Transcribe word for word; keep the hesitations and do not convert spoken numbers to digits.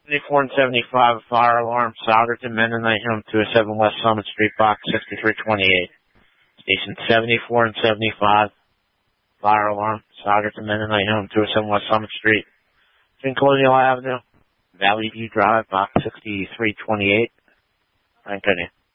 seventy-four and seventy-five, fire alarm, Souderton, Mennonite Home, two oh seven West Summit Street, box sixty-three twenty-eight. Station seventy-four and seventy-five, fire alarm, Souderton, Mennonite Home, two oh seven West Summit Street, Twin Colonial Avenue, Valley View Drive, box sixty-three twenty-eight. Thank you.